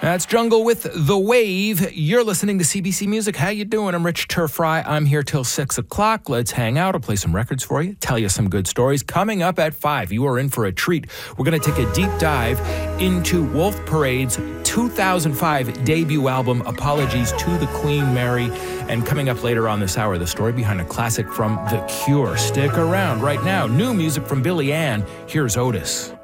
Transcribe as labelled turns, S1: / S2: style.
S1: That's Jungle with The Wave. You're listening to CBC Music. How you doing? I'm Rich Turfry. I'm here till 6 o'clock. Let's hang out. I'll play some records for you, tell you some good stories. Coming up at 5, you are in for a treat. We're going to take a deep dive into Wolf Parade's 2005 debut album, Apologies to the Queen Mary. And coming up later on this hour, the story behind a classic from The Cure. Stick around right now. New music from Billy Ann. Here's Otis.